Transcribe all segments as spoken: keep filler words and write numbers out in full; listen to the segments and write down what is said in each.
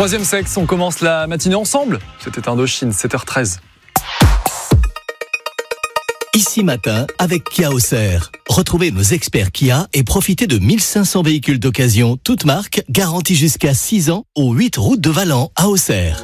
Troisième sexe, on commence la matinée ensemble. C'était Indochine, sept heures treize. Ici matin avec Kia Auxerre. Retrouvez nos experts Kia et profitez de mille cinq cents véhicules d'occasion, toutes marques, garantis jusqu'à six ans, aux huit routes de Valent à Auxerre.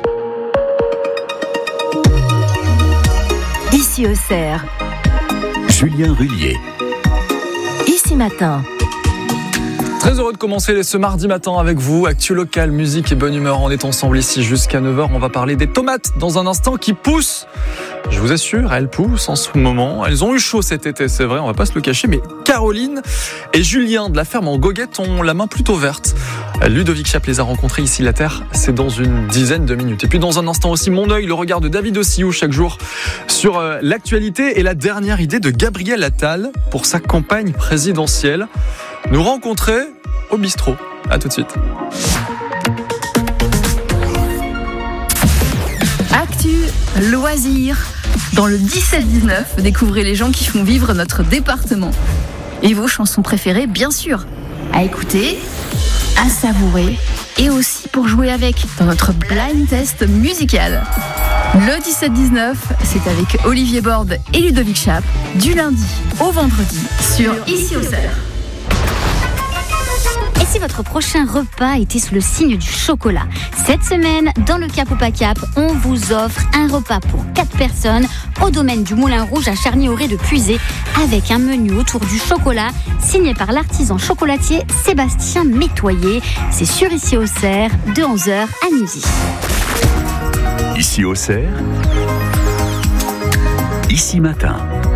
Ici Auxerre. Julien Rullier. Ici matin. Très heureux de commencer ce mardi matin avec vous. Actu local, musique et bonne humeur. On est ensemble ici jusqu'à neuf heures. On va parler des tomates dans un instant qui poussent. Je vous assure, elles poussent en ce moment. Elles ont eu chaud cet été, c'est vrai, on va pas se le cacher. Mais Caroline et Julien de la ferme en Goguette ont la main plutôt verte. Ludovic Chap les a rencontrés ici, la terre, c'est dans une dizaine de minutes. Et puis dans un instant aussi, mon œil, le regard de David Ossiou chaque jour sur euh, l'actualité et la dernière idée de Gabriel Attal pour sa campagne présidentielle. Nous rencontrer au bistrot. À tout de suite. Actu, loisirs. Dans le dix-sept dix-neuf, découvrez les gens qui font vivre notre département. Et vos chansons préférées, bien sûr. À écouter, à savourer et aussi pour jouer avec dans notre blind test musical. Le dix-sept dix-neuf, c'est avec Olivier Borde et Ludovic Chap, du lundi au vendredi sur Ici Auxerre. Et si votre prochain repas était sous le signe du chocolat? Cette semaine, dans le Cap ou pas Cap, on vous offre un repas pour quatre personnes au domaine du Moulin Rouge à Charny-Auré de Puisé avec un menu autour du chocolat signé par l'artisan chocolatier Sébastien Métoyer. C'est sur Ici Auxerre de onze heures à midi. Ici Auxerre, Ici matin.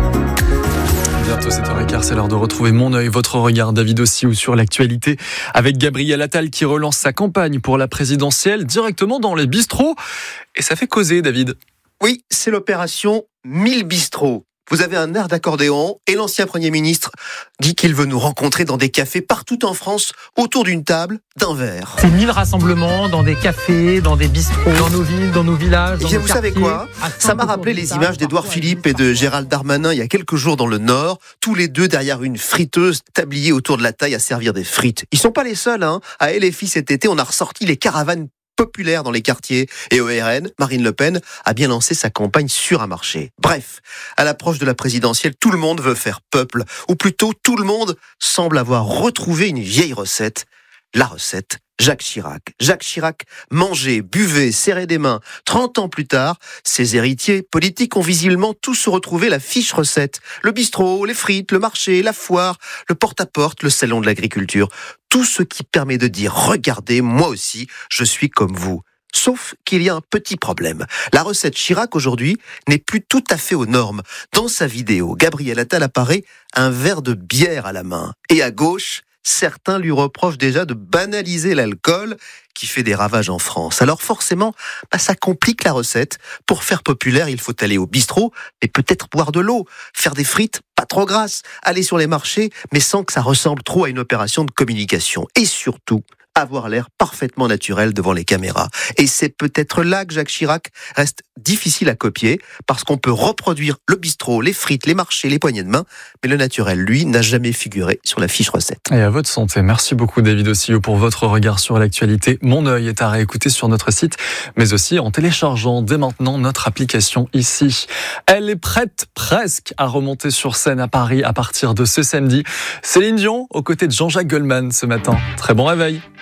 Bientôt sept heures quinze, c'est l'heure de retrouver mon œil, votre regard, David Ossiou, sur l'actualité avec Gabriel Attal qui relance sa campagne pour la présidentielle directement dans les bistrots. Et ça fait causer, David. Oui, c'est l'opération mille bistrots. Vous avez un air d'accordéon et l'ancien Premier ministre dit qu'il veut nous rencontrer dans des cafés partout en France, autour d'une table, d'un verre. C'est mille rassemblements dans des cafés, dans des bistrots, dans nos villes, dans nos villages, dans et bien nos vous savez quoi ? Ça m'a rappelé les images d'Édouard Philippe et de Gérald Darmanin il y a quelques jours dans le Nord, tous les deux derrière une friteuse tabliée autour de la taille à servir des frites. Ils sont pas les seuls, hein. À L F I cet été, on a ressorti les caravanes populaire dans les quartiers et au R N, Marine Le Pen a bien lancé sa campagne sur un marché. Bref, à l'approche de la présidentielle, tout le monde veut faire peuple, ou plutôt tout le monde semble avoir retrouvé une vieille recette, la recette Jacques Chirac. Jacques Chirac mangeait, buvait, serrait des mains. trente ans plus tard, ses héritiers politiques ont visiblement tous retrouvé la fiche recette. Le bistrot, les frites, le marché, la foire, le porte-à-porte, le salon de l'agriculture. Tout ce qui permet de dire « Regardez, moi aussi, je suis comme vous ». Sauf qu'il y a un petit problème. La recette Chirac aujourd'hui n'est plus tout à fait aux normes. Dans sa vidéo, Gabriel Attal apparaît un verre de bière à la main. Et à gauche, certains lui reprochent déjà de banaliser l'alcool qui fait des ravages en France. Alors forcément, bah ça complique la recette. Pour faire populaire, il faut aller au bistrot, mais peut-être boire de l'eau, faire des frites pas trop grasses, aller sur les marchés, mais sans que ça ressemble trop à une opération de communication. Et surtout, avoir l'air parfaitement naturel devant les caméras. Et c'est peut-être là que Jacques Chirac reste difficile à copier, parce qu'on peut reproduire le bistrot, les frites, les marchés, les poignées de main, mais le naturel, lui, n'a jamais figuré sur la fiche recette. Et à votre santé. Merci beaucoup, David Ossiou, pour votre regard sur l'actualité. Mon œil est à réécouter sur notre site, mais aussi en téléchargeant dès maintenant notre application ici. Elle est prête presque à remonter sur scène à Paris à partir de ce samedi. Céline Dion, aux côtés de Jean-Jacques Goldman ce matin. Très bon réveil.